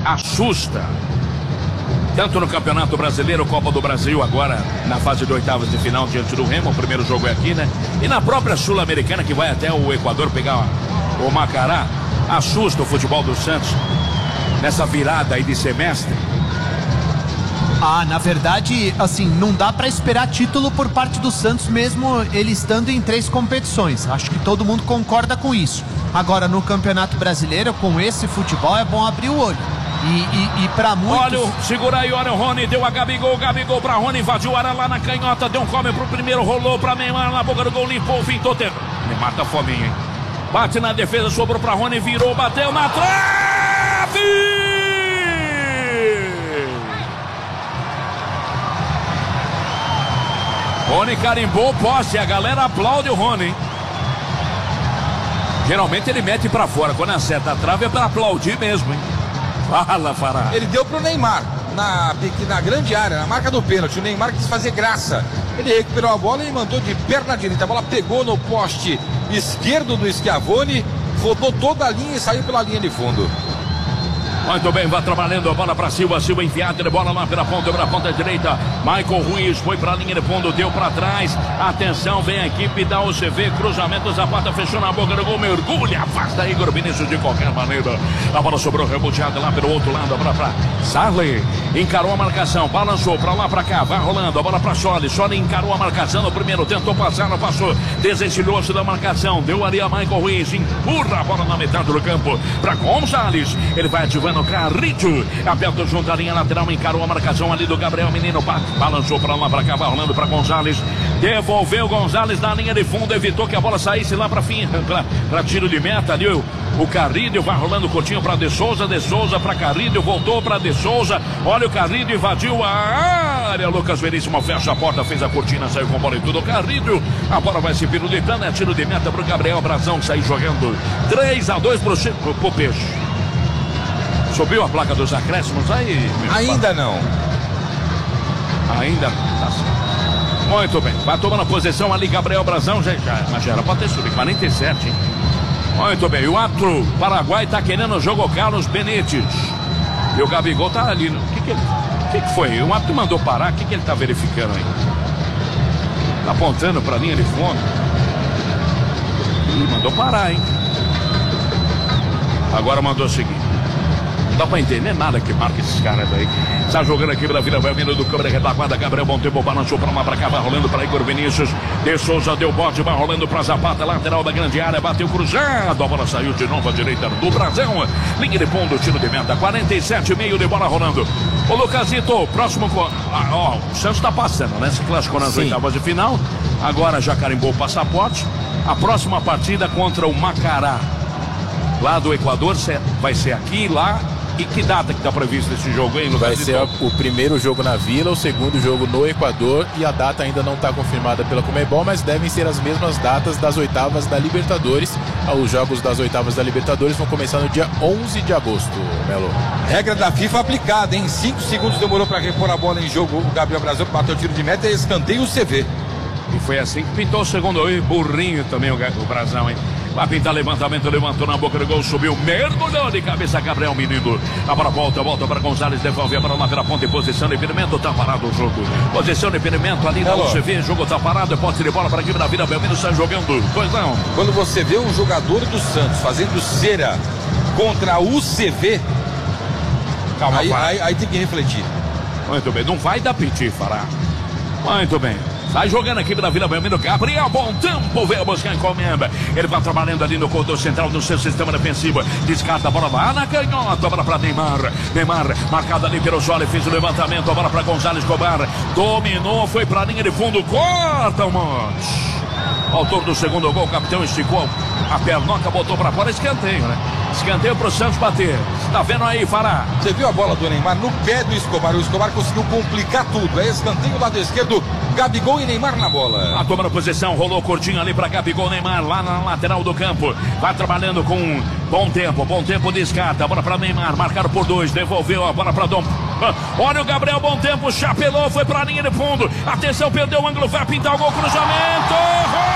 assusta. Tanto no Campeonato Brasileiro, Copa do Brasil, agora na fase de oitavas de final diante do Remo, o primeiro jogo é aqui, né? E na própria Sul-Americana, que vai até o Equador pegar o Macará, assusta o futebol do Santos nessa virada aí de semestre. Na verdade, assim, não dá pra esperar título por parte do Santos, mesmo ele estando em 3 competições. Acho que todo mundo concorda com isso. Agora, no Campeonato Brasileiro, com esse futebol, é bom abrir o olho. E pra muitos... Olha, segura aí, olha o Rony, deu a Gabigol pra Rony, invadiu a área lá na canhota, deu um come pro primeiro, rolou pra Neymar na boca do gol, limpou, pintou, Neymar tá fominho, hein? Bate na defesa, sobrou pra Rony, virou, bateu na trave! Rony carimbou o poste, a galera aplaude o Rony. Geralmente ele mete pra fora, quando acerta a trave é pra aplaudir mesmo, hein? Fala, Fará. Ele deu pro Neymar, na grande área, na marca do pênalti. O Neymar quis fazer graça. Ele recuperou a bola e mandou de perna direita. A bola pegou no poste esquerdo do Schiavone, rodou toda a linha e saiu pela linha de fundo. Muito bem, vai trabalhando a bola pra Silva enfiada de bola lá pela ponta direita. Michael Ruiz foi pra linha de fundo, deu pra trás. Atenção, vem a equipe da UCV, cruzamento, Zapata fechou na boca do gol, mergulha, afasta Igor Vinícius de qualquer maneira. A bola sobrou reboteada lá pelo outro lado, a bola pra Sarley, encarou a marcação, balançou pra lá pra cá, vai rolando, a bola pra Soli encarou a marcação no primeiro, tentou passar, não passou, desencilhou-se da marcação, deu ali a Michael Ruiz, empurra a bola na metade do campo pra Gonzalez, ele vai ativando Carrillo, aberto junto à linha lateral, encarou a marcação ali do Gabriel Menino, balançou pra lá pra cá, vai rolando pra Gonzalez, devolveu Gonzalez na linha de fundo, evitou que a bola saísse lá pra tiro de meta ali, o Carrillo vai rolando curtinho pra De Souza pra Carrillo, voltou pra De Souza, olha o Carrillo, invadiu a área, Lucas Veríssimo fecha a porta, fez a cortina, saiu com a bola e tudo, o Carrillo, a bola vai se pirulitando, é tiro de meta pro Gabriel Brazão, sair jogando 3-2 pro Peixe. Subiu a placa dos acréscimos aí? Ainda não. Ainda tá. Muito bem, vai tomando a posição ali Gabriel Brazão, mas já era pra ter subido, 47, hein? Muito bem, o árbitro Paraguai tá querendo o jogo Carlos Benítez. E o Gabigol tá ali. O que foi? O árbitro mandou parar, o que ele tá verificando aí? Tá apontando pra linha de fundo. Mandou parar, hein? Agora mandou seguir. Não dá pra entender nada que marca esses caras aí. Está jogando aqui pela Vila Belmiro do câmera retaguarda. Gabriel Bom Tempo balançou pra lá pra cá, vai rolando pra Igor Vinícius. De Souza deu bote, vai rolando pra Zapata, lateral da grande área, bateu cruzado. A bola saiu de novo à direita do Brasil. Linha de fundo, tiro de meta, 47,5 de bola rolando. Ô Lucasito, próximo. O Santos tá passando, né? Se classificou nas oitavas de final. Agora já carimbou o passaporte. A próxima partida contra o Macará, lá do Equador, vai ser aqui, lá. E que data que está previsto esse jogo, hein, Lucas? Vai ser o primeiro jogo na Vila, o segundo jogo no Equador, e a data ainda não está confirmada pela Conmebol, mas devem ser as mesmas datas das oitavas da Libertadores. Os jogos das oitavas da Libertadores vão começar no dia 11 de agosto, Melo. Regra da FIFA aplicada, em 5 segundos demorou para repor a bola em jogo. O Gabriel Brasil bateu o tiro de meta e escanteio o CV. E foi assim que pintou o segundo. Oi, burrinho também o Brazão, hein? Vai pintar levantamento, levantou na boca do gol, subiu, mergulhou de cabeça Gabriel Menino. A bola volta para Gonzalez, devolve a bola lá pela ponta em posição de impedimento, tá parado o jogo. Posição de impedimento ali na UCV, jogo tá parado, posse de bola para aqui na Vila Belmiro, sai jogando. Pois não. Quando você vê um jogador do Santos fazendo cera contra a UCV, calma, aí tem que refletir. Muito bem, não vai dar piti, Fará. Muito bem. Sai jogando aqui pela Vila Belmiro, Gabriel Bom Tempo veio buscar encomenda. Ele vai trabalhando ali no corredor central do seu sistema defensivo. Descarta a bola lá na canhota, a bola para Neymar. Neymar, marcado ali pelo Soli, fez o levantamento, a bola para Gonzalez Escobar. Dominou, foi para a linha de fundo, corta o Monte. Autor do segundo gol, o capitão esticou a pernoca, botou para fora, escanteio, né? Escanteio pro Santos bater. Tá vendo aí, Fará? Você viu a bola do Neymar no pé do Escobar? O Escobar conseguiu complicar tudo. É escanteio lado esquerdo, Gabigol e Neymar na bola. A tomando posição, rolou curtinho ali pra Gabigol, Neymar lá na lateral do campo. Vai trabalhando com Bom Tempo descarta. A bola pra Neymar, marcado por 2. Devolveu a bola pra Dom. Olha o Gabriel Bom Tempo, chapelou, foi pra linha de fundo. Atenção, perdeu o ângulo, vai pintar o gol, cruzamento.